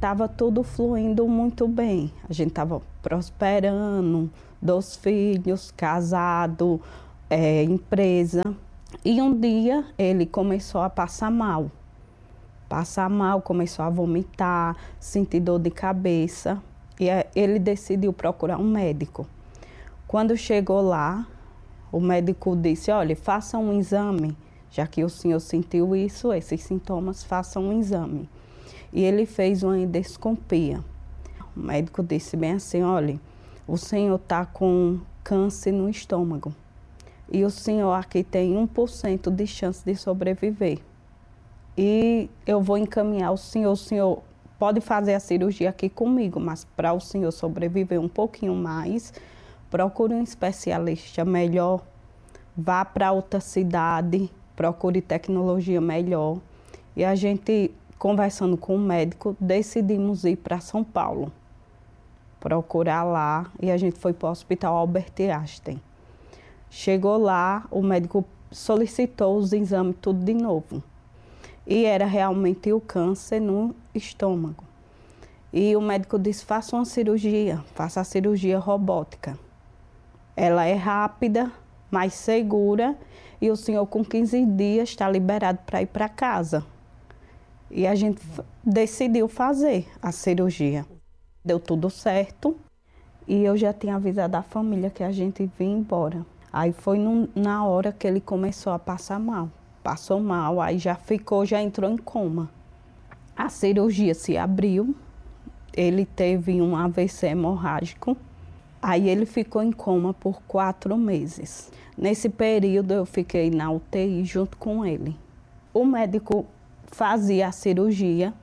estava tudo fluindo muito bem. A gente estava prosperando, 2 filhos, casado, empresa. E um dia ele começou a passar mal. Começou a vomitar, sentir dor de cabeça. E ele decidiu procurar um médico. Quando chegou lá, o médico disse, olha, faça um exame, já que o senhor sentiu isso, esses sintomas, faça um exame. E ele fez uma endoscopia. O médico disse bem assim, olha, o senhor está com câncer no estômago. E o senhor aqui tem 1% de chance de sobreviver. E eu vou encaminhar o senhor pode fazer a cirurgia aqui comigo, mas para o senhor sobreviver um pouquinho mais, procure um especialista melhor, vá para outra cidade, procure tecnologia melhor. E a gente, conversando com o médico, decidimos ir para São Paulo, procurar lá, e a gente foi para o Hospital Albert Einstein. Chegou lá, o médico solicitou os exames tudo de novo. E era realmente o câncer no estômago. E o médico disse, faça uma cirurgia, faça a cirurgia robótica. Ela é rápida, mais segura, e o senhor com 15 dias está liberado para ir para casa. E a gente decidiu fazer a cirurgia. Deu tudo certo, e eu já tinha avisado a família que a gente vinha embora. Aí foi na hora que ele começou a passar mal. Passou mal, aí já entrou em coma. A cirurgia se abriu, ele teve um AVC hemorrágico, aí ele ficou em coma por 4 meses. Nesse período eu fiquei na UTI junto com ele. O médico fazia a cirurgia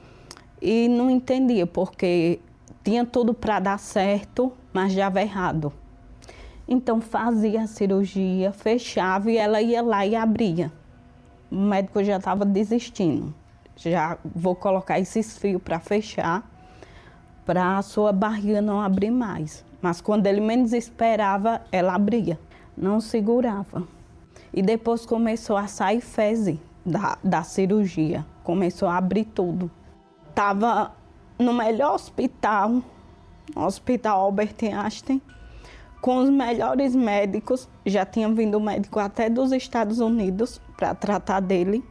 e não entendia, porque tinha tudo para dar certo, mas dava errado. Então fazia a cirurgia, fechava e ela ia lá e abria. O médico já estava desistindo. Já vou colocar esses fios para fechar, para a sua barriga não abrir mais. Mas quando ele menos esperava, ela abria, não segurava. E depois começou a sair fezes da cirurgia, começou a abrir tudo. Estava no melhor hospital, no Hospital Albert Einstein, com os melhores médicos. Já tinha vindo médico até dos Estados Unidos para tratar dele,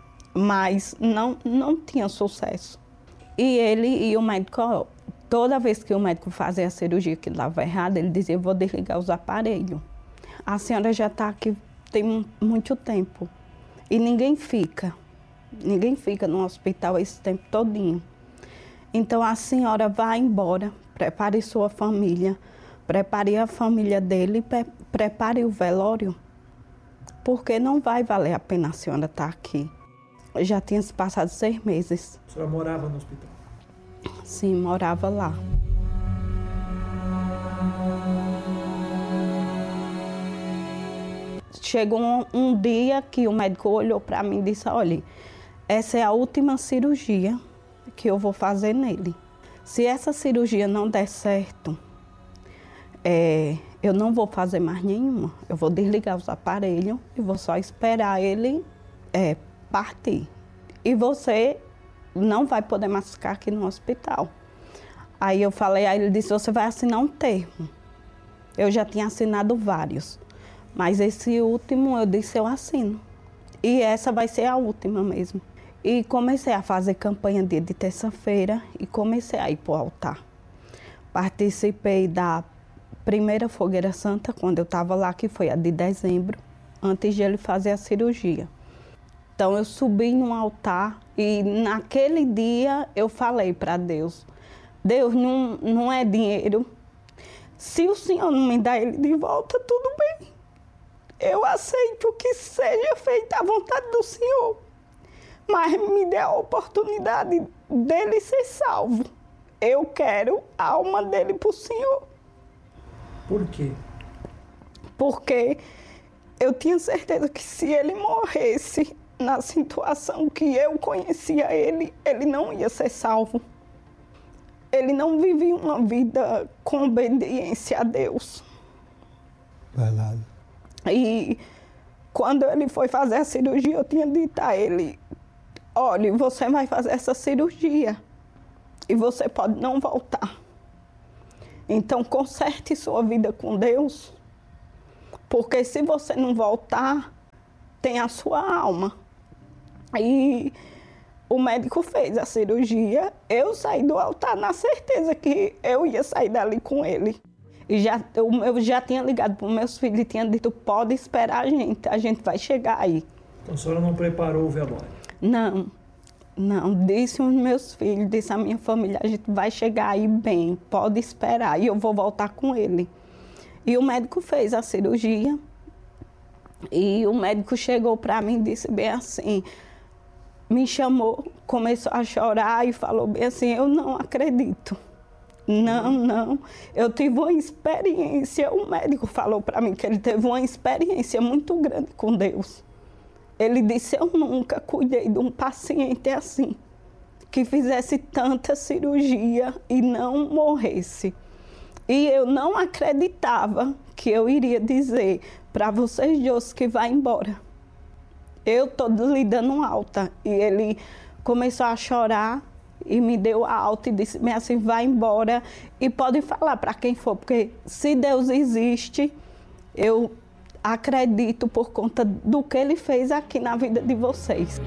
mas não tinha sucesso. E o médico, toda vez que o médico fazia a cirurgia que dava errado, ele dizia, eu vou desligar os aparelhos. A senhora já está aqui tem muito tempo e ninguém fica no hospital esse tempo todinho. Então a senhora vai embora, prepare sua família, prepare a família dele, prepare o velório, porque não vai valer a pena a senhora estar aqui. Já tinha se passado 6 meses. A senhora morava no hospital? Sim, morava lá. Chegou um dia que o médico olhou para mim e disse, olha, essa é a última cirurgia que eu vou fazer nele. Se essa cirurgia não der certo, eu não vou fazer mais nenhuma. Eu vou desligar os aparelhos e vou só esperar ele partir. E você não vai poder mais ficar aqui no hospital. Aí eu falei, aí ele disse, você vai assinar um termo. Eu já tinha assinado vários, mas esse último eu disse, eu assino. E essa vai ser a última mesmo. E comecei a fazer campanha dia de terça-feira e comecei a ir para o altar. Participei da primeira fogueira santa, quando eu estava lá, que foi a de dezembro, antes de ele fazer a cirurgia. Então eu subi no altar e naquele dia eu falei para Deus, Deus, não é dinheiro. Se o Senhor não me dá ele de volta, tudo bem. Eu aceito que seja feita a vontade do Senhor. Mas me dê a oportunidade dele ser salvo. Eu quero a alma dele para o Senhor. Por quê? Porque eu tinha certeza que se ele morresse na situação que eu conhecia ele, ele não ia ser salvo. Ele não vivia uma vida com obediência a Deus. Vai lá. E quando ele foi fazer a cirurgia, eu tinha dito a ele, olha, você vai fazer essa cirurgia. e você pode não voltar. Então, conserte sua vida com Deus, porque se você não voltar, tem a sua alma. E o médico fez a cirurgia, eu saí do altar na certeza que eu ia sair dali com ele. E eu já tinha ligado para os meus filhos e tinha dito, pode esperar a gente vai chegar aí. Então a senhora não preparou o velório? Não, disse os meus filhos, disse a minha família, a gente vai chegar aí bem, pode esperar, e eu vou voltar com ele. E o médico fez a cirurgia, e o médico chegou para mim e disse bem assim, me chamou, começou a chorar e falou bem assim, eu não acredito. Não, eu tive uma experiência, o médico falou para mim que ele teve uma experiência muito grande com Deus. Ele disse, eu nunca cuidei de um paciente assim, que fizesse tanta cirurgia e não morresse. E eu não acreditava que eu iria dizer para vocês dois que vai embora. Eu estou lhe dando alta. E ele começou a chorar e me deu alta e disse assim, vai embora e pode falar para quem for, porque se Deus existe, eu acredito por conta do que Ele fez aqui na vida de vocês.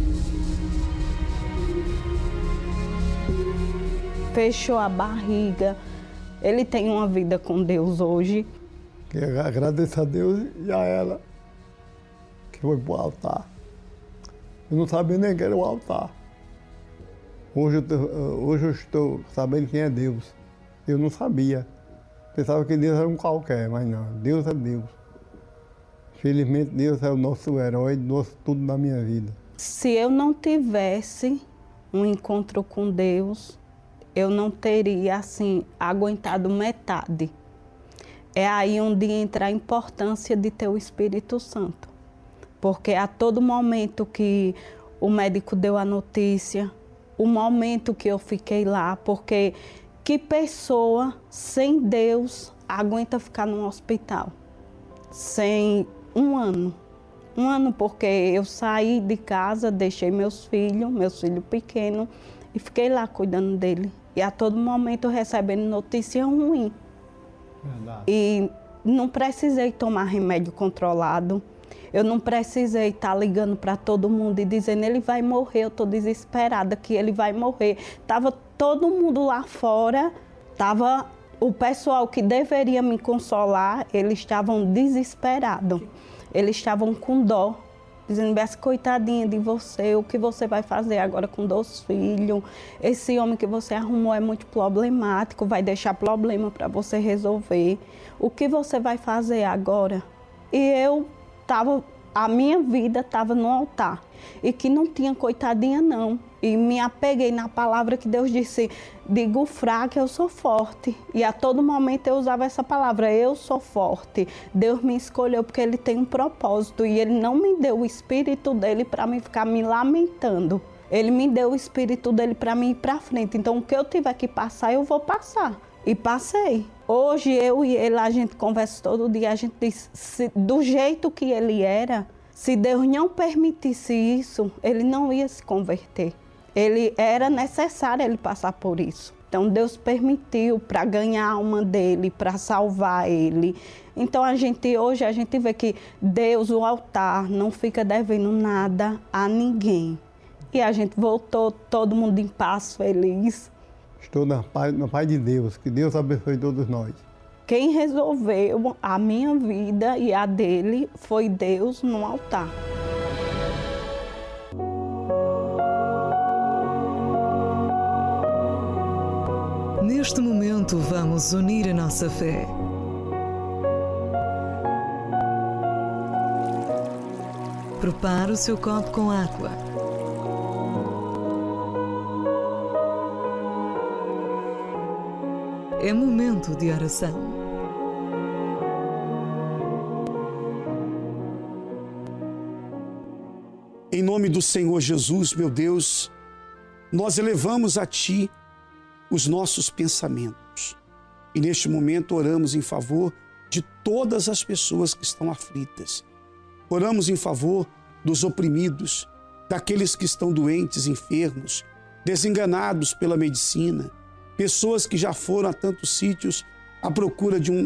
Fechou a barriga. Ele tem uma vida com Deus hoje. Eu agradeço a Deus e a ela que foi para o altar. Eu não sabia nem que era o altar. Hoje eu estou sabendo quem é Deus. Eu não sabia. Pensava que Deus era um qualquer, mas não. Deus é Deus. Felizmente, Deus é o nosso herói, nosso tudo na minha vida. Se eu não tivesse um encontro com Deus, eu não teria, assim, aguentado metade. É aí onde entra a importância de ter o Espírito Santo. Porque a todo momento que o médico deu a notícia, o momento que eu fiquei lá, porque que pessoa sem Deus aguenta ficar num hospital? Sem um ano. Um ano porque eu saí de casa, deixei meus filhos pequenos, e fiquei lá cuidando dele. E a todo momento recebendo notícia ruim. Verdade. E não precisei tomar remédio controlado. Eu não precisei estar ligando para todo mundo e dizendo, ele vai morrer, eu estou desesperada que ele vai morrer. Estava todo mundo lá fora, estava o pessoal que deveria me consolar, eles estavam desesperados. Eles estavam com dó, dizendo, Bessie, coitadinha de você, o que você vai fazer agora com 2 filhos? Esse homem que você arrumou é muito problemático, vai deixar problema para você resolver. O que você vai fazer agora? E a minha vida estava no altar. E que não tinha coitadinha não. E me apeguei na palavra que Deus disse, digo fraca, eu sou forte. E a todo momento eu usava essa palavra, eu sou forte. Deus me escolheu porque Ele tem um propósito. E Ele não me deu o Espírito dEle para mim ficar me lamentando. Ele me deu o Espírito dEle para mim ir para frente. Então o que eu tiver que passar, eu vou passar. E passei. Hoje eu e ele, a gente conversa todo dia, a gente diz, do jeito que ele era, se Deus não permitisse isso, ele não ia se converter. Era necessário ele passar por isso. Então Deus permitiu para ganhar a alma dele, para salvar ele. Então hoje a gente vê que Deus, o altar, não fica devendo nada a ninguém. E a gente voltou, todo mundo em paz, feliz. Estou na paz de Deus, que Deus abençoe todos nós. Quem resolveu a minha vida e a dele foi Deus no altar. Neste momento vamos unir a nossa fé. Prepare o seu copo com água. É momento de oração. Em nome do Senhor Jesus, meu Deus, nós elevamos a Ti os nossos pensamentos. E neste momento oramos em favor de todas as pessoas que estão aflitas. Oramos em favor dos oprimidos, daqueles que estão doentes, enfermos, desenganados pela medicina, pessoas que já foram a tantos sítios à procura de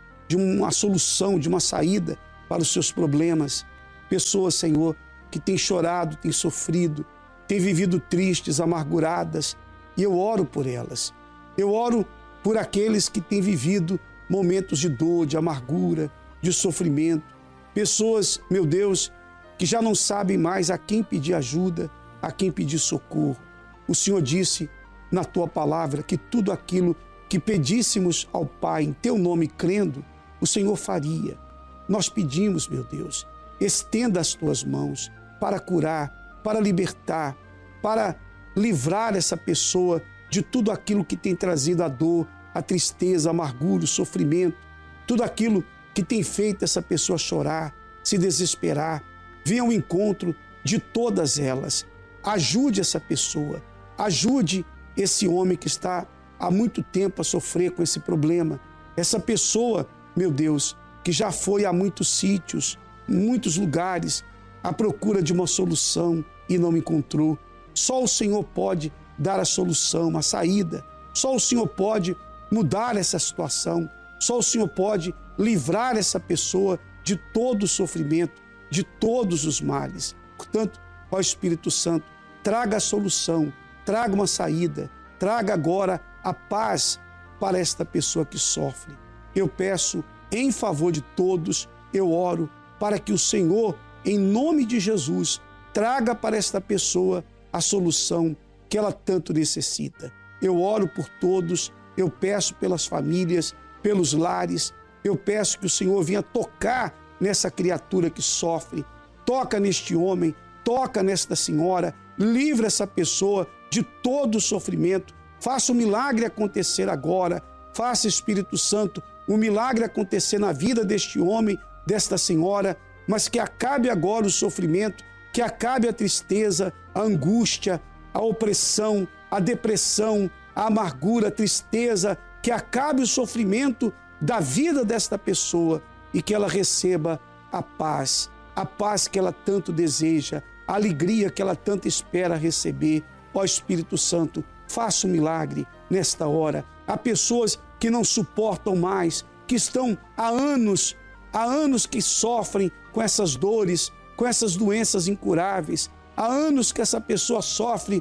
uma solução, de uma saída para os seus problemas. Pessoas, Senhor, que têm chorado, têm sofrido, têm vivido tristes, amarguradas, e eu oro por elas. Eu oro por aqueles que têm vivido momentos de dor, de amargura, de sofrimento. Pessoas, meu Deus, que já não sabem mais a quem pedir ajuda, a quem pedir socorro. O Senhor disse na Tua palavra que tudo aquilo que pedíssemos ao Pai em Teu nome, crendo, o Senhor faria. Nós pedimos, meu Deus, estenda as Tuas mãos para curar, para libertar, para livrar essa pessoa de tudo aquilo que tem trazido a dor, a tristeza, a amargura, o sofrimento, tudo aquilo que tem feito essa pessoa chorar, se desesperar. Venha ao encontro de todas elas. Ajude essa pessoa, ajude esse homem que está há muito tempo a sofrer com esse problema. Essa pessoa, meu Deus, que já foi a muitos sítios, em muitos lugares, à procura de uma solução e não encontrou. Só o Senhor pode dar a solução, a saída. Só o Senhor pode mudar essa situação. Só o Senhor pode livrar essa pessoa de todo o sofrimento, de todos os males. Portanto, ó Espírito Santo, traga a solução, traga uma saída, traga agora a paz para esta pessoa que sofre. Eu peço em favor de todos, eu oro para que o Senhor, em nome de Jesus, traga para esta pessoa a solução que ela tanto necessita. Eu oro por todos, eu peço pelas famílias, pelos lares, eu peço que o Senhor venha tocar nessa criatura que sofre, toca neste homem, toca nesta senhora, livra essa pessoa de todo o sofrimento, faça o milagre acontecer agora, faça, Espírito Santo, o milagre acontecer na vida deste homem, desta senhora, mas que acabe agora o sofrimento, que acabe a tristeza, a angústia, a opressão, a depressão, a amargura, a tristeza, que acabe o sofrimento da vida desta pessoa e que ela receba a paz que ela tanto deseja, a alegria que ela tanto espera receber. Ó Espírito Santo, faça um milagre nesta hora. Há pessoas que não suportam mais, que estão há anos que sofrem com essas dores, com essas doenças incuráveis. Há anos que essa pessoa sofre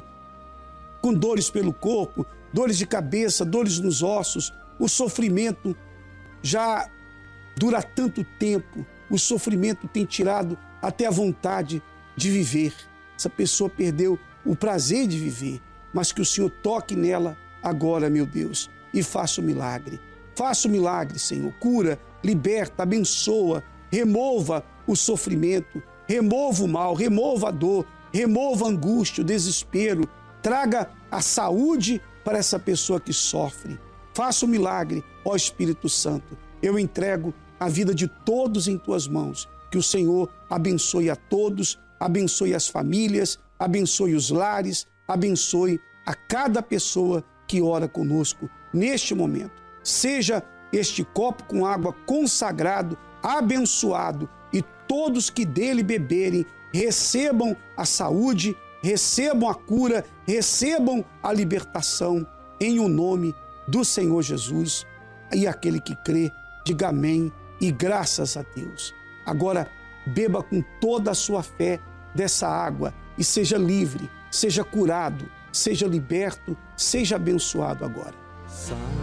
com dores pelo corpo, dores de cabeça, dores nos ossos. O sofrimento já dura tanto tempo, o sofrimento tem tirado até a vontade de viver. Essa pessoa perdeu o prazer de viver, mas que o Senhor toque nela agora, meu Deus, e faça o milagre. Faça o milagre, Senhor. Cura, liberta, abençoa, remova o sofrimento, remova o mal, remova a dor, remova a angústia, o desespero. Traga a saúde para essa pessoa que sofre. Faça o milagre, ó Espírito Santo. Eu entrego a vida de todos em Tuas mãos. Que o Senhor abençoe a todos, abençoe as famílias, abençoe os lares, abençoe a cada pessoa que ora conosco neste momento. Seja este copo com água consagrado, abençoado, e todos que dele beberem recebam a saúde, recebam a cura, recebam a libertação, em o nome do Senhor Jesus. E aquele que crê, diga amém e graças a Deus. Agora, beba com toda a sua fé dessa água e seja livre, seja curado, seja liberto, seja abençoado agora.